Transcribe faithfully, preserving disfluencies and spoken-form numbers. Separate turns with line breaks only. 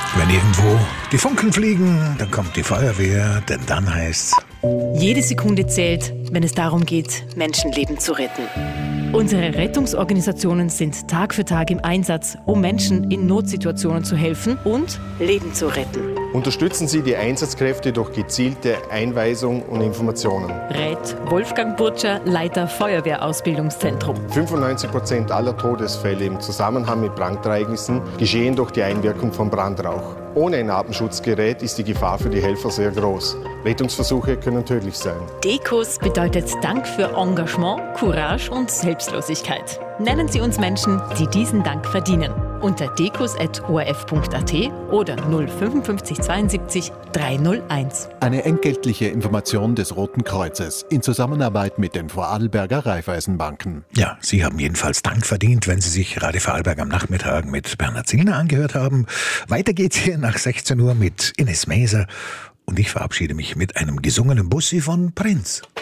Wenn irgendwo die Funken fliegen, dann kommt die Feuerwehr, denn dann heißt's:
Jede Sekunde zählt, wenn es darum geht, Menschenleben zu retten. Unsere Rettungsorganisationen sind Tag für Tag im Einsatz, um Menschen in Notsituationen zu helfen und Leben zu retten.
Unterstützen Sie die Einsatzkräfte durch gezielte Einweisung und Informationen.
Rät Wolfgang Burtscher, Leiter Feuerwehrausbildungszentrum.
fünfundneunzig Prozent aller Todesfälle im Zusammenhang mit Brandereignissen geschehen durch die Einwirkung von Brandrauch. Ohne ein Atemschutzgerät ist die Gefahr für die Helfer sehr groß. Rettungsversuche können tödlich sein.
Dekos bedeutet Dank für Engagement, Courage und Selbstlosigkeit. Nennen Sie uns Menschen, die diesen Dank verdienen. Unter dekos at o r f punkt a t oder null fünfundfünfzig zweiundsiebzig dreihunderteins.
Eine entgeltliche Information des Roten Kreuzes in Zusammenarbeit mit den Vorarlberger Raiffeisenbanken.
Ja, Sie haben jedenfalls Dank verdient, wenn Sie sich Radio Vorarlberg am Nachmittag mit Bernhard Zillner angehört haben. Weiter geht's hier nach sechzehn Uhr mit Ines Maser und ich verabschiede mich mit einem gesungenen Bussi von Prinz.